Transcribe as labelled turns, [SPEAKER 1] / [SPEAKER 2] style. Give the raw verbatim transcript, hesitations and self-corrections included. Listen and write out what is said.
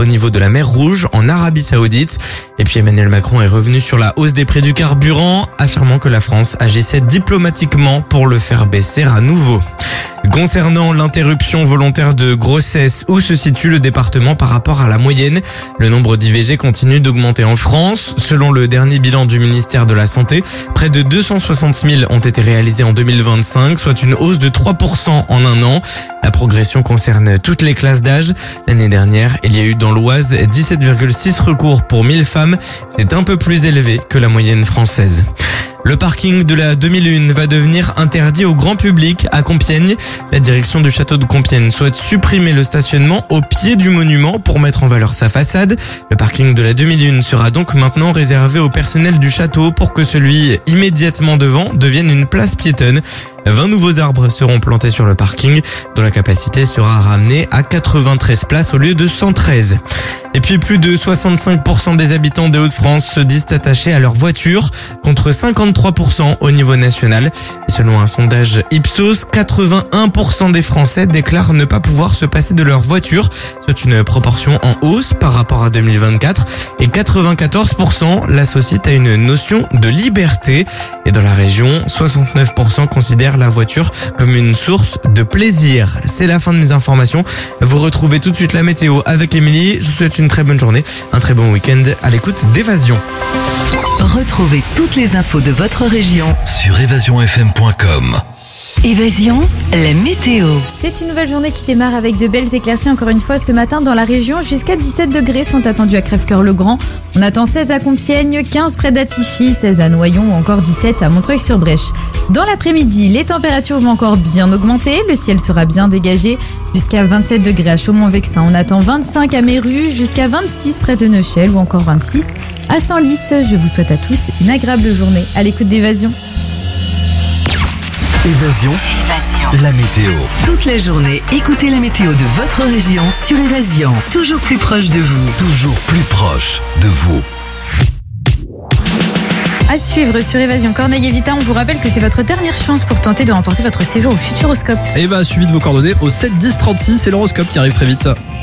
[SPEAKER 1] au niveau de la mer Rouge en Arabie Saoudite. Et puis Emmanuel Macron est revenu sur la hausse des prix du carburant, affirmant que la France agissait diplomatiquement pour le faire baisser à nouveau. Concernant l'interruption volontaire de grossesse, où se situe le département par rapport à la moyenne? Le nombre d'I V G continue d'augmenter en France. Selon le dernier bilan du ministère de la Santé, près de deux cent soixante mille ont été réalisés en deux mille vingt-cinq, soit une hausse de trois pour cent en un an. La progression concerne toutes les classes d'âge. L'année dernière, il y a eu dans l'Oise dix-sept virgule six recours pour mille femmes. C'est un peu plus élevé que la moyenne française. Le parking de la deux mille un va devenir interdit au grand public à Compiègne. La direction du château de Compiègne souhaite supprimer le stationnement au pied du monument pour mettre en valeur sa façade. Le parking de la deux mille un sera donc maintenant réservé au personnel du château pour que celui immédiatement devant devienne une place piétonne. vingt nouveaux arbres seront plantés sur le parking, dont la capacité sera ramenée à quatre-vingt-treize places au lieu de cent treize. Et puis plus de soixante-cinq pour cent des habitants des Hauts-de-France se disent attachés à leur voiture, contre cinquante-trois pour cent au niveau national. Et selon un sondage Ipsos, quatre-vingt-un pour cent des Français déclarent ne pas pouvoir se passer de leur voiture, soit une proportion en hausse par rapport à deux mille vingt-quatre. Et quatre-vingt-quatorze pour cent l'associent à une notion de liberté. Et dans la région, soixante-neuf pour cent considèrent la voiture comme une source de plaisir. C'est la fin de mes informations. Vous retrouvez tout de suite la météo avec Émilie. Je vous souhaite une très bonne journée, un très bon week-end à l'écoute d'Évasion.
[SPEAKER 2] Retrouvez toutes les infos de votre région
[SPEAKER 3] sur évasion f m point com.
[SPEAKER 2] Évasion, la météo.
[SPEAKER 4] C'est une nouvelle journée qui démarre avec de belles éclaircies encore une fois ce matin dans la région. Jusqu'à dix-sept degrés sont attendus à Crèvecœur-le-Grand. On attend seize à Compiègne, quinze près d'Attichy, seize à Noyon ou encore dix-sept à Montreuil-sur-Brèche. Dans l'après-midi, les températures vont encore bien augmenter. Le ciel sera bien dégagé. Jusqu'à vingt-sept degrés à Chaumont-Vexin. On attend vingt-cinq à Méru, jusqu'à vingt-six près de Neuchâtel ou encore vingt-six à Senlis. Je vous souhaite à tous une agréable journée à l'écoute d'Évasion.
[SPEAKER 3] Évasion,
[SPEAKER 2] Évasion.
[SPEAKER 3] la météo.
[SPEAKER 2] Toute la journée, écoutez la météo de votre région sur Évasion. Toujours plus proche de vous.
[SPEAKER 3] Toujours plus proche de vous.
[SPEAKER 4] À suivre sur Évasion Corneille et Vita, on vous rappelle que c'est votre dernière chance pour tenter de remporter votre séjour au Futuroscope.
[SPEAKER 5] Et bah, suivi de vos coordonnées au sept dix trente-six, c'est l'horoscope qui arrive très vite.